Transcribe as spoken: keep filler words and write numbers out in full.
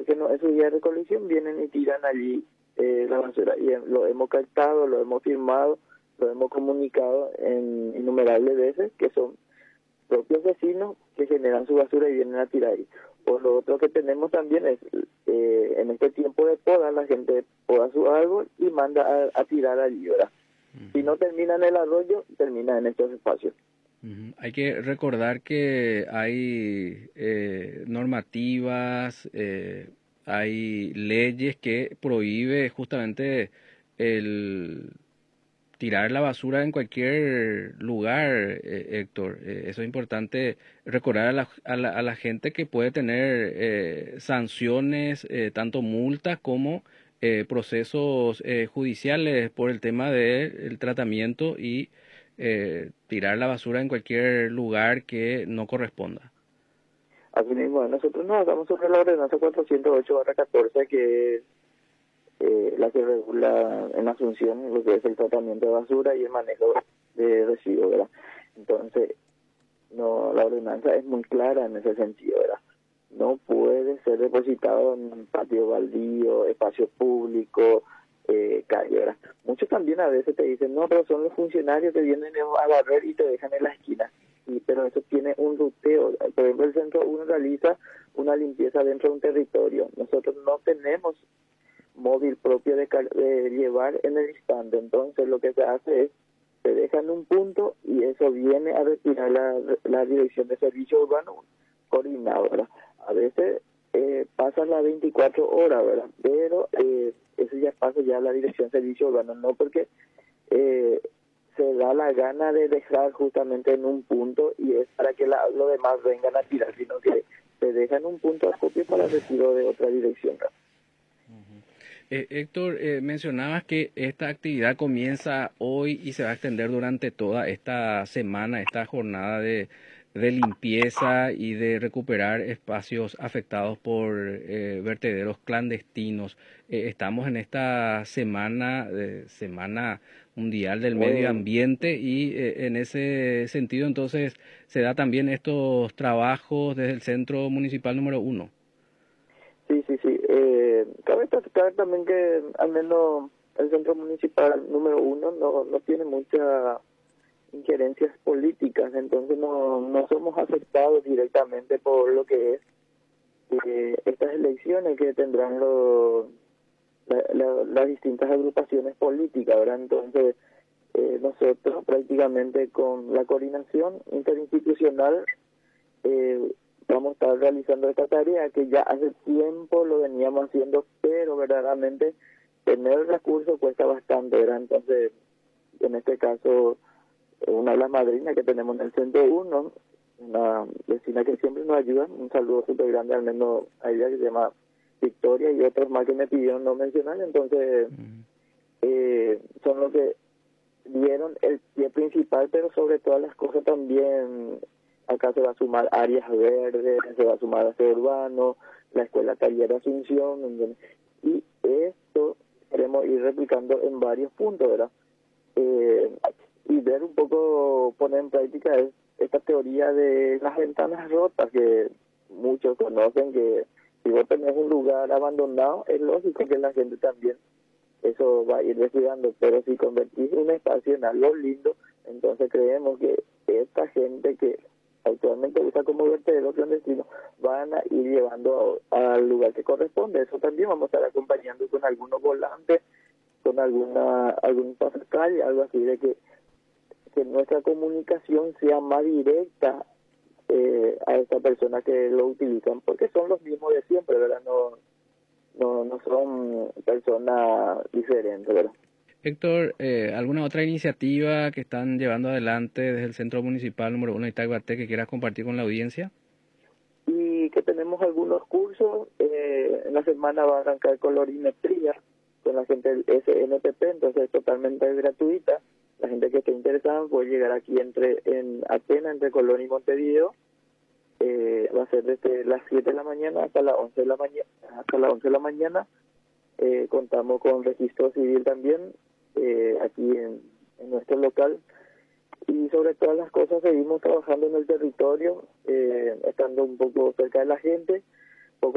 que no es su día de recolección, vienen y tiran allí eh, la basura. Y lo hemos captado, lo hemos firmado, lo hemos comunicado en innumerables veces, que son propios vecinos que generan su basura y vienen a tirar ahí. O lo otro que tenemos también es, eh, en este tiempo de poda, la gente poda su árbol y manda a, a tirar allí, ¿verdad? Uh-huh. Si no termina en el arroyo, termina en estos espacios. Uh-huh. Hay que recordar que hay eh, normativas, eh, hay leyes que prohíbe justamente el tirar la basura en cualquier lugar, eh, Héctor. Eh, eso es importante recordar a la, a la, a la gente que puede tener eh, sanciones, eh, tanto multas como eh, procesos eh, judiciales por el tema del tratamiento y eh, tirar la basura en cualquier lugar que no corresponda. Así mismo, nosotros nos basamos sobre la ordenanza cuatrocientos ocho barra catorce, que es Eh, la que regula en Asunción lo que es el tratamiento de basura y el manejo de residuos, ¿verdad? Entonces, no, la ordenanza es muy clara en ese sentido, ¿verdad? No puede ser depositado en patio baldío, espacio público, eh, calle, ¿verdad? Muchos también a veces te dicen, no, pero son los funcionarios que vienen a barrer y te dejan en la esquina. Sí, pero eso tiene un ruteo. Por ejemplo, el centro uno realiza una limpieza dentro de un territorio. Nosotros no tenemos móvil propio de, de llevar en el instante, entonces lo que se hace es se deja en un punto y eso viene a retirar la, la dirección de servicio urbano coordinado, ¿verdad? A veces eh, pasan las veinticuatro horas, ¿verdad? Pero eh, eso ya pasa ya a la dirección de servicio urbano, no porque eh, se da la gana de dejar justamente en un punto y es para que la, los demás vengan a tirar, sino que se deja en un punto acopio para retiro de otra dirección, ¿verdad? Eh, Héctor, eh, mencionabas que esta actividad comienza hoy y se va a extender durante toda esta semana, esta jornada de, de limpieza y de recuperar espacios afectados por eh, vertederos clandestinos. Eh, estamos en esta semana, eh, semana mundial del medio ambiente y eh, en ese sentido entonces se da también estos trabajos desde el Centro Municipal número uno. Sí, sí, sí. Eh, cabe destacar también que al menos el centro municipal número uno no, no tiene muchas injerencias políticas, entonces no, no somos afectados directamente por lo que es eh, estas elecciones que tendrán los, la, la, las distintas agrupaciones políticas, ¿verdad? Entonces eh, nosotros prácticamente con la coordinación interinstitucional eh, vamos a estar realizando esta tarea que ya hace tiempo lo veníamos haciendo, pero verdaderamente tener el recurso cuesta bastante, ¿verdad? Entonces, en este caso, una de las madrinas que tenemos en el centro uno, una vecina que siempre nos ayuda, un saludo súper grande, al menos a ella, que se llama Victoria, y otros más que me pidieron no mencionar, entonces uh-huh. eh, son los que dieron el pie principal, pero sobre todas las cosas también acá se va a sumar áreas verdes, se va a sumar aseo urbano, la escuela taller de Asunción, ¿entiendes? Y esto queremos ir replicando en varios puntos, ¿verdad? Eh, y ver un poco, poner en práctica es, esta teoría de las ventanas rotas, que muchos conocen, que si vos tenés un lugar abandonado, es lógico que la gente también eso va a ir descuidando, pero si convertís un espacio en algo lindo, entonces creemos que esta gente que actualmente usa como vertedero clandestino van a ir llevando a, al lugar que corresponde. Eso también vamos a estar acompañando con algunos volantes, con alguna algún pasacalle, algo así, de que, que nuestra comunicación sea más directa eh, a esta persona que lo utilizan, porque son los mismos de siempre, ¿verdad? No, no, no son personas diferentes, ¿verdad? Héctor, eh, ¿alguna otra iniciativa que están llevando adelante desde el Centro Municipal número uno de Itaiguaté que quieras compartir con la audiencia? Y que tenemos algunos cursos, eh, en la semana va a arrancar colorimetría con la gente del S N P P, entonces es totalmente gratuita. La gente que esté interesada puede llegar aquí entre en Atenas, entre Colón y Montevideo. Eh, va a ser desde las siete de la mañana hasta las once de la mañana. Hasta las once de la mañana. Eh, contamos con registro civil también eh, aquí en, en nuestro local. Y sobre todas las cosas seguimos trabajando en el territorio, eh, estando un poco cerca de la gente,